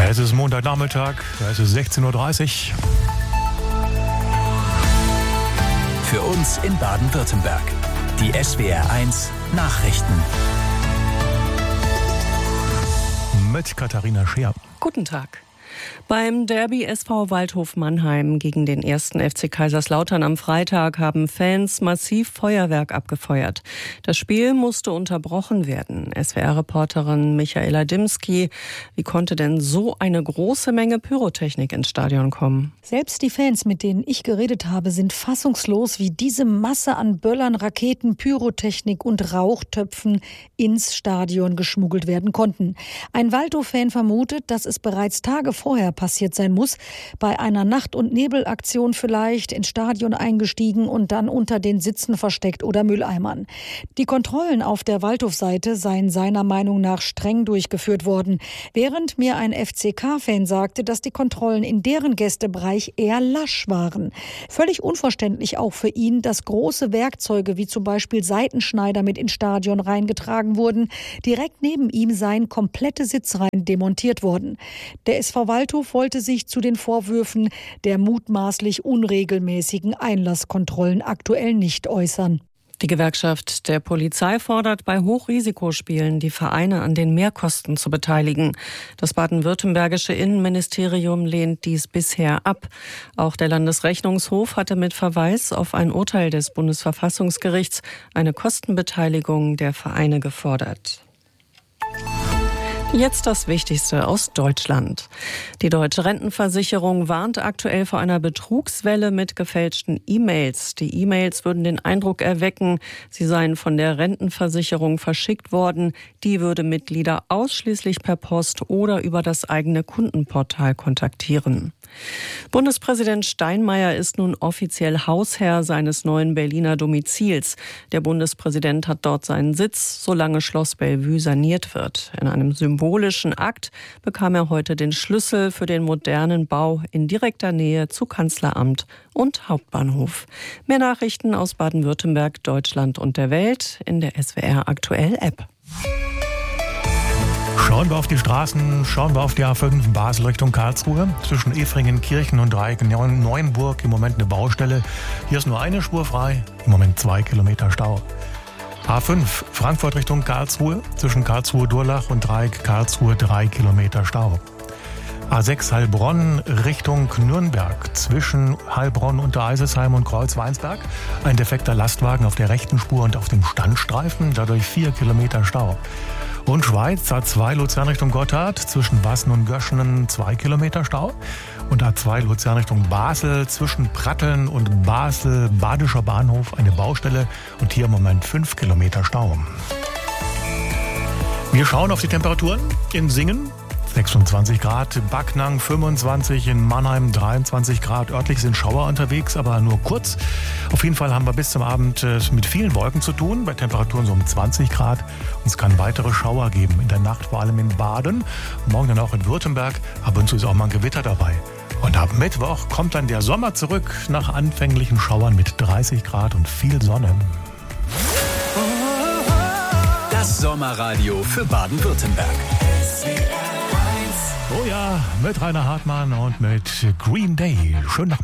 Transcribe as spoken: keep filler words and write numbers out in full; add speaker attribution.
Speaker 1: Es ist Montagnachmittag, es ist sechzehn Uhr dreißig.
Speaker 2: Für uns in Baden-Württemberg. Die S W R eins Nachrichten.
Speaker 1: Mit Katharina Scheer.
Speaker 3: Guten Tag. Beim Derby S V Waldhof Mannheim gegen den ersten F C Kaiserslautern am Freitag haben Fans massiv Feuerwerk abgefeuert. Das Spiel musste unterbrochen werden. S W R-Reporterin Michaela Dimski, wie konnte denn so eine große Menge Pyrotechnik ins Stadion kommen?
Speaker 4: Selbst die Fans, mit denen ich geredet habe, sind fassungslos, wie diese Masse an Böllern, Raketen, Pyrotechnik und Rauchtöpfen ins Stadion geschmuggelt werden konnten. Ein Waldhof-Fan vermutet, dass es bereits Tage vorher passiert sein muss, bei einer Nacht- und Nebelaktion vielleicht ins Stadion eingestiegen und dann unter den Sitzen versteckt oder Mülleimern. Die Kontrollen auf der Waldhof-Seite seien seiner Meinung nach streng durchgeführt worden, während mir ein F C K-Fan sagte, dass die Kontrollen in deren Gästebereich eher lasch waren. Völlig unverständlich auch für ihn, dass große Werkzeuge wie zum Beispiel Seitenschneider mit ins Stadion reingetragen wurden. Direkt neben ihm seien komplette Sitzreihen demontiert worden. Der S V Waldhof wollte sich zu den Vorwürfen der mutmaßlich unregelmäßigen Einlasskontrollen aktuell nicht äußern.
Speaker 3: Die Gewerkschaft der Polizei fordert, bei Hochrisikospielen die Vereine an den Mehrkosten zu beteiligen. Das baden-württembergische Innenministerium lehnt dies bisher ab. Auch der Landesrechnungshof hatte mit Verweis auf ein Urteil des Bundesverfassungsgerichts eine Kostenbeteiligung der Vereine gefordert. Jetzt das Wichtigste aus Deutschland. Die Deutsche Rentenversicherung warnt aktuell vor einer Betrugswelle mit gefälschten E-Mails. Die E-Mails würden den Eindruck erwecken, sie seien von der Rentenversicherung verschickt worden. Die würde Mitglieder ausschließlich per Post oder über das eigene Kundenportal kontaktieren. Bundespräsident Steinmeier ist nun offiziell Hausherr seines neuen Berliner Domizils. Der Bundespräsident hat dort seinen Sitz, solange Schloss Bellevue saniert wird. In einem symbolischen Akt bekam er heute den Schlüssel für den modernen Bau in direkter Nähe zu Kanzleramt und Hauptbahnhof. Mehr Nachrichten aus Baden-Württemberg, Deutschland und der Welt in der S W R Aktuell App.
Speaker 1: Schauen wir auf die Straßen, schauen wir auf die A fünf Basel Richtung Karlsruhe. Zwischen Efringen, Kirchen und Dreieck Neuenburg im Moment eine Baustelle. Hier ist nur eine Spur frei, im Moment zwei Kilometer Stau. A fünf Frankfurt Richtung Karlsruhe. Zwischen Karlsruhe-Durlach und Dreieck Karlsruhe drei Kilometer Stau. A sechs Heilbronn Richtung Nürnberg. Zwischen Heilbronn, Untereisesheim und Kreuzweinsberg. Ein defekter Lastwagen auf der rechten Spur und auf dem Standstreifen. Dadurch vier Kilometer Stau. Und Schweiz, A zwei Luzern Richtung Gotthard, zwischen Wassen und Göschenen zwei Kilometer Stau. Und A zwei Luzern Richtung Basel, zwischen Pratteln und Basel, Badischer Bahnhof, eine Baustelle und hier im Moment fünf Kilometer Stau. Wir schauen auf die Temperaturen in Singen. sechsundzwanzig Grad, Backnang fünfundzwanzig, in Mannheim dreiundzwanzig Grad. Örtlich sind Schauer unterwegs, aber nur kurz. Auf jeden Fall haben wir bis zum Abend mit vielen Wolken zu tun, bei Temperaturen so um zwanzig Grad. Und es kann weitere Schauer geben, in der Nacht vor allem in Baden, morgen dann auch in Württemberg. Ab und zu ist auch mal ein Gewitter dabei. Und ab Mittwoch kommt dann der Sommer zurück nach anfänglichen Schauern mit dreißig Grad und viel Sonne.
Speaker 2: Das Sommerradio für Baden-Württemberg.
Speaker 1: Oh ja, mit Rainer Hartmann und mit Green Day. Schön nach